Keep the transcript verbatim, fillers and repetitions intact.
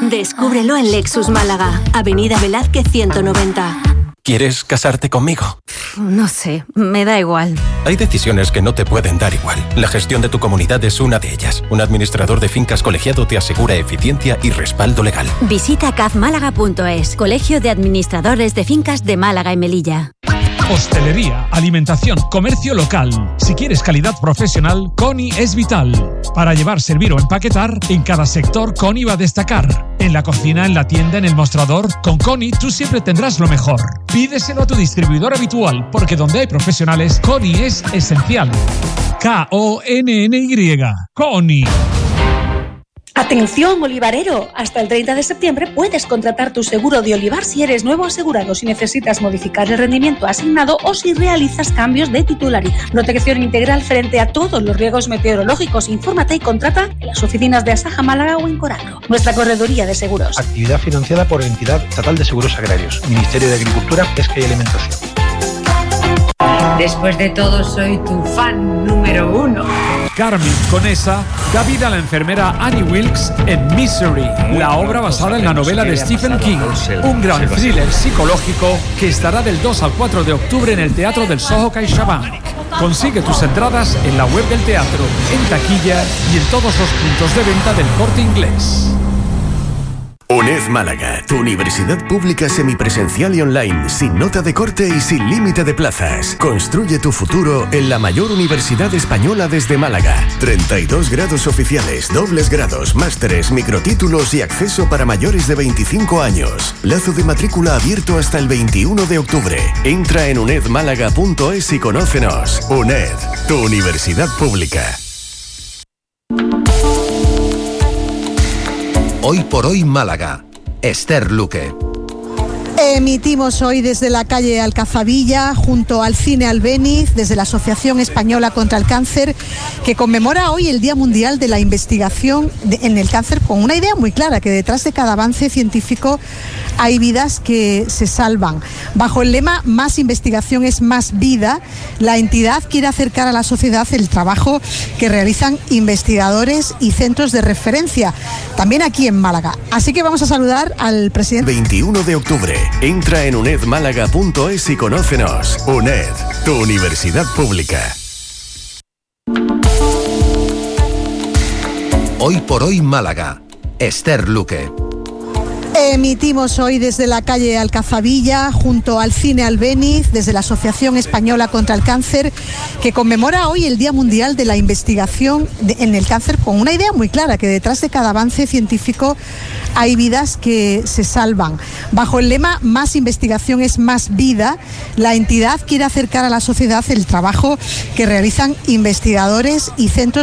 Descúbrelo en Lexus Málaga, Avenida Velázquez ciento noventa. ¿Quieres casarte conmigo? No sé, me da igual. Hay decisiones que no te pueden dar igual. La gestión de tu comunidad es una de ellas. Un administrador de fincas colegiado te asegura eficiencia y respaldo legal. Visita caz málaga punto es, Colegio de Administradores de Fincas de Málaga y Melilla. Hostelería, alimentación, comercio local. Si quieres calidad profesional, Coni es vital. Para llevar, servir o empaquetar, en cada sector Coni va a destacar. En la cocina, en la tienda, en el mostrador, con Coni tú siempre tendrás lo mejor. Pídeselo a tu distribuidor habitual, porque donde hay profesionales, Coni es esencial. K O N N Y. Coni. Atención, olivarero, hasta el treinta de septiembre puedes contratar tu seguro de olivar si eres nuevo asegurado, si necesitas modificar el rendimiento asignado o si realizas cambios de titularidad. Protección integral frente a todos los riesgos meteorológicos. Infórmate y contrata en las oficinas de Asaja Málaga o en Coragro, nuestra correduría de seguros. Actividad financiada por Entidad Estatal de Seguros Agrarios, Ministerio de Agricultura, Pesca y Alimentación. Después de todo, soy tu fan número uno. Carmen Conesa da vida a la enfermera Annie Wilkes en Misery, la obra basada en la novela de Stephen King, un gran thriller psicológico que estará del dos al cuatro de octubre en el Teatro del Soho CaixaBank. Consigue tus entradas en la web del teatro, en taquilla y en todos los puntos de venta del Corte Inglés. UNED Málaga, tu universidad pública semipresencial y online, sin nota de corte y sin límite de plazas. Construye tu futuro en la mayor universidad española desde Málaga. treinta y dos grados oficiales, dobles grados, másteres, microtítulos y acceso para mayores de veinticinco años. Plazo de matrícula abierto hasta el veintiuno de octubre. Entra en uned málaga punto es y conócenos. UNED, tu universidad pública. Hoy por hoy Málaga. Esther Luque. Emitimos hoy desde la calle Alcazabilla, junto al Cine Albéniz, desde la Asociación Española contra el Cáncer, que conmemora hoy el Día Mundial de la Investigación de, en el Cáncer, con una idea muy clara, que detrás de cada avance científico hay vidas que se salvan. Bajo el lema Más investigación es más vida, la entidad quiere acercar a la sociedad el trabajo que realizan investigadores y centros de referencia, también aquí en Málaga. Así que vamos a saludar al presidente. veintiuno de octubre. Entra en uned málaga punto es y conócenos. UNED, tu universidad pública. Hoy por hoy Málaga. Esther Luque. Emitimos hoy desde la calle Alcazabilla, junto al Cine Albéniz, desde la Asociación Española contra el Cáncer, que conmemora hoy el Día Mundial de la Investigación de, en el Cáncer, con una idea muy clara, que detrás de cada avance científico hay vidas que se salvan. Bajo el lema Más investigación es más vida, la entidad quiere acercar a la sociedad el trabajo que realizan investigadores y centros